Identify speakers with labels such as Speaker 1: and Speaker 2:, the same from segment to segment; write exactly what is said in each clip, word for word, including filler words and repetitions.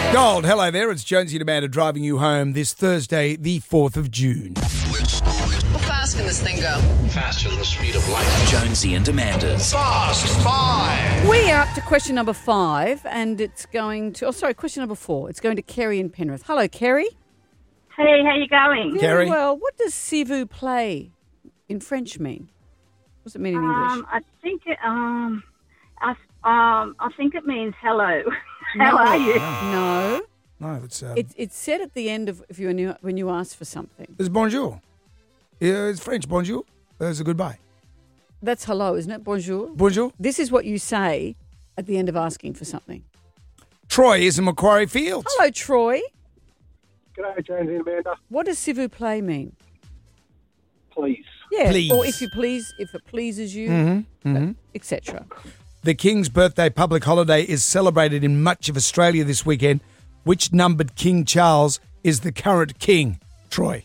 Speaker 1: Gold, hello there. It's Jonesy and Amanda driving you home this Thursday, the fourth of June.
Speaker 2: How fast can this thing go?
Speaker 3: Faster than the speed of light.
Speaker 4: Jonesy and Amanda's
Speaker 3: Fast Five.
Speaker 5: We are up to question number five, and it's going to... Oh, sorry, question number four. It's going to Kerry in Penrith. Hello, Kerry.
Speaker 6: Hey, how you going?
Speaker 5: Very
Speaker 1: Kerry?
Speaker 5: well. What does s'il vous plaît in French mean? What does it mean in English?
Speaker 6: Um, I think it. Um, I um, I think it means hello. How
Speaker 5: No.
Speaker 6: are you?
Speaker 1: Ah.
Speaker 5: No.
Speaker 1: No, it's, um,
Speaker 5: It's it's said at the end of if you when you when you ask for something.
Speaker 1: it's bonjour. Yeah, it's French, bonjour. That's a goodbye.
Speaker 5: That's hello, isn't it? Bonjour.
Speaker 1: Bonjour.
Speaker 5: This is what you say at the end of asking for something.
Speaker 1: Troy is in Macquarie Fields.
Speaker 5: Hello, Troy.
Speaker 7: G'day, Jonesy and Amanda.
Speaker 5: What does s'il vous plaît mean?
Speaker 7: Please.
Speaker 5: Yeah.
Speaker 1: Please.
Speaker 5: Or if you please, if it pleases you,
Speaker 1: Mm-hmm, mm-hmm.
Speaker 5: et cetera.
Speaker 1: The King's birthday public holiday is celebrated in much of Australia this weekend. Which numbered King Charles is the current king? Troy.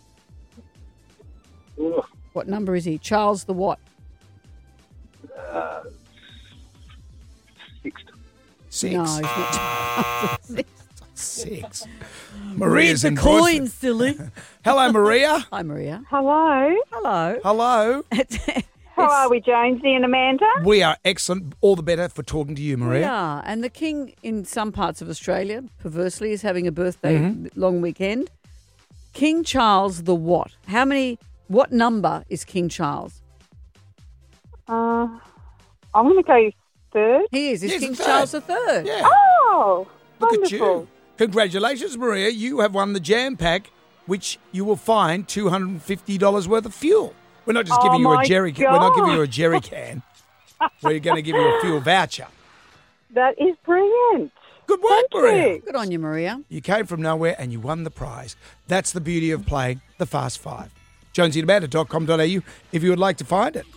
Speaker 7: Ugh.
Speaker 5: What number is he? Charles the what?
Speaker 7: Uh, sixth.
Speaker 1: Six.
Speaker 5: No, he's not Charles the Sixth.
Speaker 1: Six.
Speaker 5: Read
Speaker 1: Maria's
Speaker 5: the
Speaker 1: in
Speaker 5: coin,
Speaker 1: Broadford.
Speaker 5: silly.
Speaker 1: Hello, Maria.
Speaker 5: Hi, Maria.
Speaker 6: Hello.
Speaker 5: Hello.
Speaker 1: Hello.
Speaker 6: How are we, Jonesy and Amanda?
Speaker 1: We are excellent. All the better for talking to you, Maria.
Speaker 5: We are. And the king in some parts of Australia, perversely, is having a birthday
Speaker 1: Mm-hmm.
Speaker 5: long weekend. King Charles the what? How many, what number is King Charles?
Speaker 6: Uh, I'm going to go third.
Speaker 5: He is. He's
Speaker 1: He's
Speaker 5: King
Speaker 1: the third.
Speaker 5: Charles the Third.
Speaker 1: Yeah.
Speaker 6: Oh,
Speaker 1: Look
Speaker 6: wonderful.
Speaker 1: at you. Congratulations, Maria. You have won the Jam Pack, which you will find two hundred fifty dollars worth of fuel. We're not just
Speaker 6: Oh,
Speaker 1: giving you a
Speaker 6: my
Speaker 1: jerry can. We're not giving
Speaker 6: God.
Speaker 1: you a jerry can. We're going to give you a fuel voucher.
Speaker 6: That is brilliant.
Speaker 1: Good work,
Speaker 6: Thank
Speaker 1: Maria.
Speaker 6: you.
Speaker 5: Good on you, Maria.
Speaker 1: You came from nowhere and you won the prize. That's the beauty of playing the Fast Five. jonesy and amanda dot com dot a u if you would like to find it.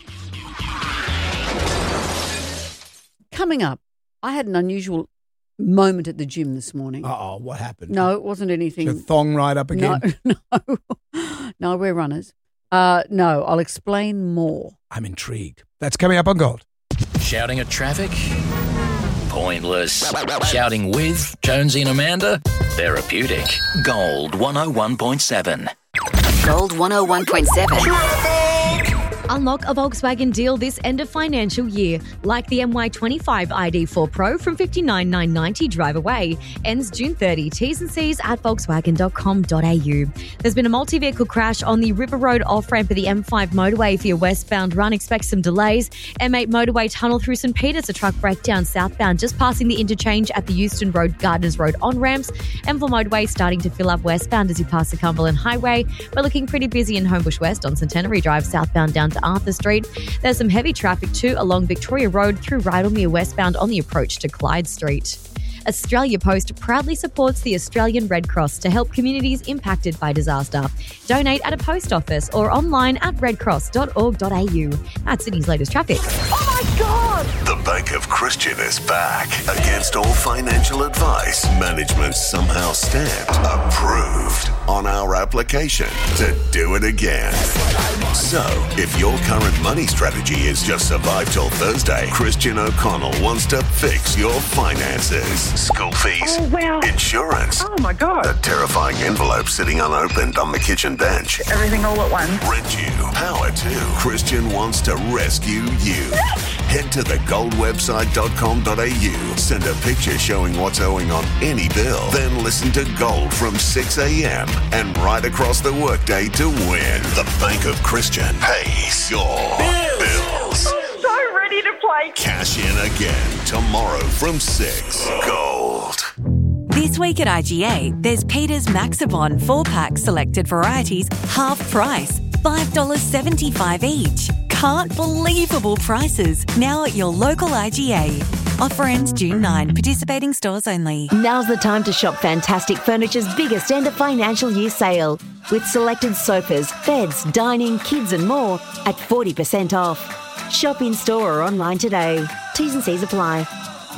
Speaker 5: Coming up, I had an unusual moment at the gym this morning.
Speaker 1: Uh-oh, what happened?
Speaker 5: No, it wasn't anything.
Speaker 1: Your thong right up
Speaker 5: No,
Speaker 1: again?
Speaker 5: no, no, we're runners. Uh, no, I'll explain more.
Speaker 1: I'm intrigued. That's coming up on Gold.
Speaker 4: shouting at traffic? Pointless. Shouting with Jonesy and Amanda? Therapeutic. Gold one oh one point seven.
Speaker 8: Gold one oh one point seven.
Speaker 9: Unlock a Volkswagen deal this end of financial year, like the M Y twenty-five I D four Pro from fifty-nine thousand nine hundred ninety dollars drive away. Ends June thirtieth. T's and C's at volkswagen dot com dot a u. There's been a multi-vehicle crash on the River Road off-ramp of the M five motorway for your westbound run. Expect some delays. M eight motorway tunnel through St Peters, a truck breakdown southbound, just passing the interchange at the Euston Road, Gardners Road on-ramps. M four motorway starting to fill up westbound as you pass the Cumberland Highway. We're looking pretty busy in Homebush West on Centenary Drive southbound down to Arthur Street. There's some heavy traffic too along Victoria Road through Rydalmere westbound on the approach to Clyde Street. Australia Post proudly supports the Australian Red Cross to help communities impacted by disaster. Donate at a post office or online at red cross dot org dot a u. That's Sydney's latest traffic.
Speaker 10: The Bank of Christian is back. Against all financial advice, management somehow stamped approved on our application to do it again. So, if your current money strategy is just survive till Thursday, Christian O'Connell wants to fix your finances. School fees,
Speaker 6: Oh, wow.
Speaker 10: insurance,
Speaker 6: Oh, my God.
Speaker 10: a terrifying envelope sitting unopened on the kitchen bench.
Speaker 6: Everything all at once.
Speaker 10: Rent you, power to. Christian wants to rescue you. Head to the gold website dot com dot a u. Send a picture showing what's owing on any bill. Then listen to Gold from six a.m. and right across the workday to win. The Bank of Christian pays your bills.
Speaker 6: So ready to play.
Speaker 10: Cash in again tomorrow from six. Gold.
Speaker 8: This week at I G A, there's Peter's Maxibon four-pack selected varieties, half price, five dollars seventy-five each. Can't believable prices. Now at your local I G A. Offer ends June ninth. Participating stores only.
Speaker 11: Now's the time to shop Fantastic Furniture's biggest end of financial year sale. With selected sofas, beds, dining, kids and more at forty percent off. Shop in store or online today. T's and C's apply.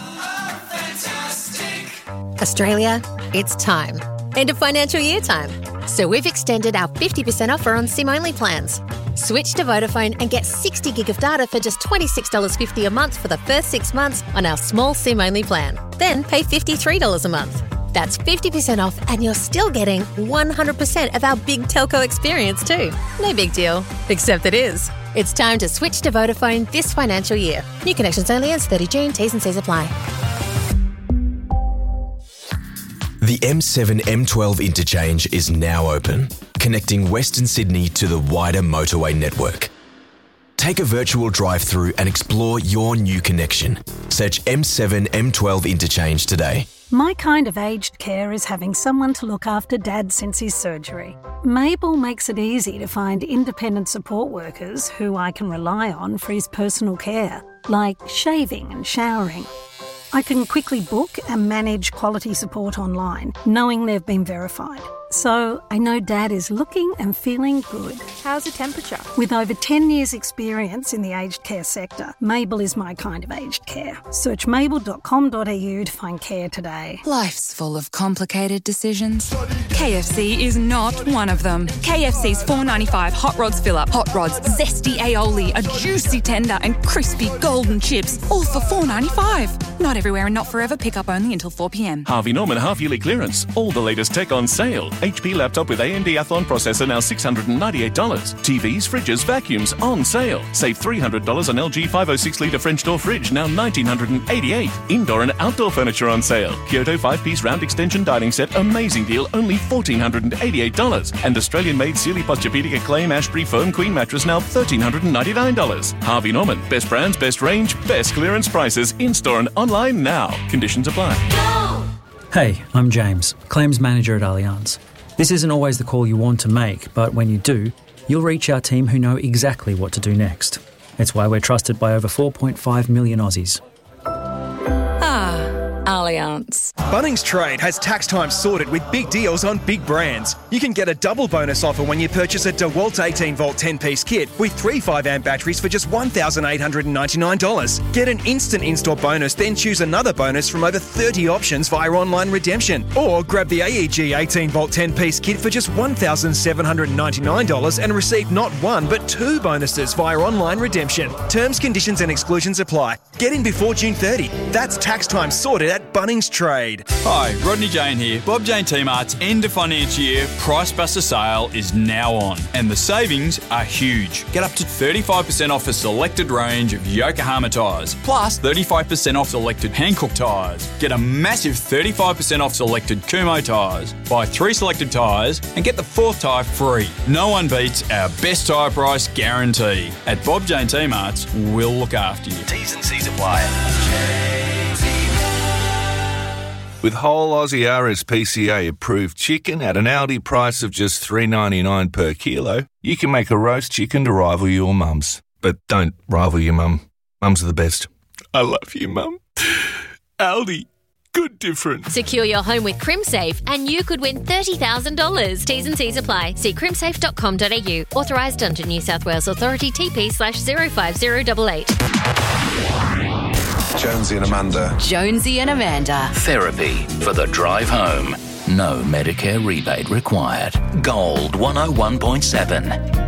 Speaker 12: Australia, it's time. End of financial year time. So we've extended our fifty percent offer on SIM-only plans. Switch to Vodafone and get sixty gig of data for just twenty-six dollars fifty a month for the first six months on our small SIM-only plan. Then pay fifty-three dollars a month. That's fifty percent off, and you're still getting one hundred percent of our big telco experience too. No big deal, except it is. It's time to switch to Vodafone this financial year. New connections only ends thirty June. T's and C's apply.
Speaker 13: The M seven M twelve interchange is now open, connecting Western Sydney to the wider motorway network. Take a virtual drive-through and explore your new connection. Search M seven M twelve interchange today.
Speaker 14: My kind of aged care is having someone to look after Dad since his surgery. Mabel makes it easy to find independent support workers who I can rely on for his personal care, like shaving and showering. I can quickly book and manage quality support online, knowing they've been verified. So I know Dad is looking and feeling good.
Speaker 15: How's the temperature?
Speaker 14: With over ten years experience in the aged care sector, Mabel is my kind of aged care. Search mabel dot com dot a u to find care today.
Speaker 16: Life's full of complicated decisions. K F C is not one of them. K F C's four dollars ninety-five Hot Rods Fill-Up, Hot Rods, zesty aioli, a juicy tender and crispy golden chips, all for four dollars ninety-five. Not everywhere and not forever. Pick up only until four p.m.
Speaker 17: Harvey Norman half-yearly clearance. All the latest tech on sale. H P laptop with A M D Athlon processor now six hundred ninety-eight dollars. T Vs, fridges, vacuums on sale. Save three hundred dollars on L G five oh six litre French door fridge now one thousand nine hundred eighty-eight dollars. Indoor and outdoor furniture on sale. Kyoto five-piece round extension dining set, amazing deal, only one thousand four hundred eighty-eight dollars. And Australian-made Sealy Posturepedic Acclaim Ashbury Foam Queen mattress now one thousand three hundred ninety-nine dollars. Harvey Norman, best brands, best range, best clearance prices, in-store and online now. Conditions apply.
Speaker 18: Hey, I'm James, Claims Manager at Allianz. This isn't always the call you want to make, but when you do, you'll reach our team who know exactly what to do next. It's why we're trusted by over four point five million Aussies.
Speaker 16: Ah, Allianz.
Speaker 19: Bunnings Trade has tax time sorted with big deals on big brands. You can get a double bonus offer when you purchase a DeWalt eighteen volt ten-piece kit with three five amp batteries for just one thousand eight hundred ninety-nine dollars. Get an instant in-store bonus, then choose another bonus from over thirty options via online redemption. Or grab the A E G eighteen volt ten-piece kit for just one thousand seven hundred ninety-nine dollars and receive not one but two bonuses via online redemption. Terms, conditions and exclusions apply. Get in before June thirtieth. That's tax time sorted at Bunnings Trade.
Speaker 20: Hi, Rodney Jane here. Bob Jane T-Mart's end of financial year Price Buster sale is now on, and the savings are huge. Get up to thirty-five percent off a selected range of Yokohama tyres, plus thirty-five percent off selected Hankook tyres. Get a massive thirty-five percent off selected Kumho tyres. Buy three selected tyres and get the fourth tyre free. No one beats our best tyre price guarantee. At Bob Jane T-Mart's, we'll look after you.
Speaker 10: T's and C's apply.
Speaker 21: With whole Aussie R S P C A approved chicken at an Aldi price of just three dollars ninety-nine per kilo, you can make a roast chicken to rival your mum's. But don't rival your mum. Mums are the best. I love you, Mum. Aldi. Good difference.
Speaker 22: Secure your home with CrimSafe and you could win thirty thousand dollars. T's and C's apply. See crimsafe dot com dot a u. Authorised under New South Wales Authority T P slash zero five zero eight eight.
Speaker 10: Jonesy and Amanda.
Speaker 16: Jonesy and Amanda.
Speaker 4: Therapy for the drive home. No Medicare rebate required. Gold one oh one point seven.